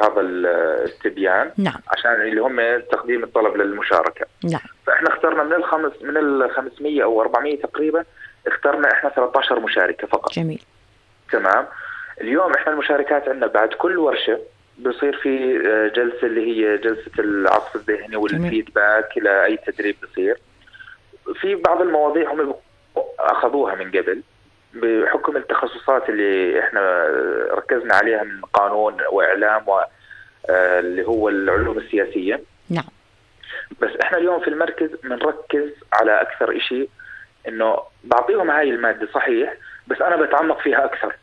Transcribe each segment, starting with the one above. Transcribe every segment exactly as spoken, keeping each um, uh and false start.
هذا الاستبيان. نعم. عشان اللي هم تقديم الطلب للمشاركة. نعم. فإحنا اخترنا من الخمس من الخمسمية أو أربعمية تقريبا، اخترنا إحنا ثلاثة عشر مشاركة فقط. جميل. تمام. اليوم إحنا المشاركات عندنا بعد كل ورشة بصير في جلسة اللي هي جلسة العصف الذهني والفيدباك لأي تدريب بصير. في بعض المواضيع هم أخذوها من قبل بحكم التخصصات اللي إحنا ركزنا عليها من قانون وإعلام واللي هو العلوم السياسية. نعم. بس إحنا اليوم في المركز بنركز على أكثر إشي إنه بعطيهم هاي المادة صحيح، بس أنا بتعمق فيها أكثر.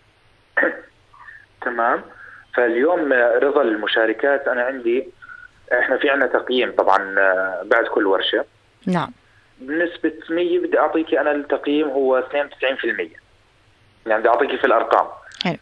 تمام. فاليوم رضا المشاركات أنا عندي، إحنا في عنا تقييم طبعا بعد كل ورشة. نعم. بنسبة مية بدي أعطيكي أنا التقييم هو اثنين وتسعين بالمية، يعني بدي أعطيكي في الأرقام. حلو.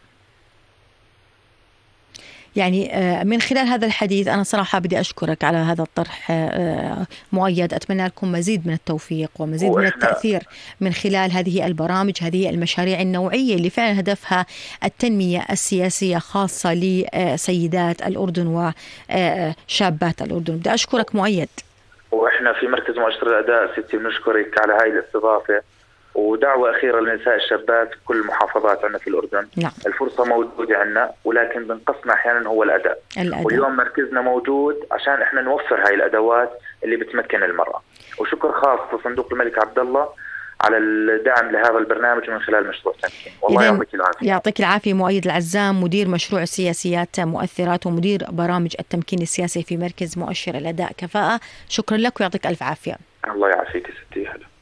يعني من خلال هذا الحديث أنا صراحة بدي أشكرك على هذا الطرح مؤيد. أتمنى لكم مزيد من التوفيق ومزيد من التأثير من خلال هذه البرامج، هذه المشاريع النوعية اللي فعلا هدفها التنمية السياسية خاصة لسيدات الأردن وشابات الأردن. بدي أشكرك مؤيد. وإحنا في مركز مؤشر الأداء ستي بنشكرك على هاي الاستضافة، ودعوة أخيرة للنساء الشابات في كل المحافظات عندنا في الأردن. نعم. الفرصة موجودة عندنا، ولكن بنقصنا أحيانا هو الأداء. الأداء. واليوم مركزنا موجود عشان إحنا نوفر هاي الأدوات اللي بتمكن المرأة. وشكر خاص لصندوق الملك عبد الله على الدعم لهذا البرنامج من خلال مشروع تمكين. والله يعطيك العافية. يعطيك العافية مؤيد العزام، مدير مشروع السياسيات مؤثرات ومدير برامج التمكين السياسي في مركز مؤشر الأداء كفاءة. شكرا لك ويعطيك ألف عافية. الله يعافيك ستي. هلا.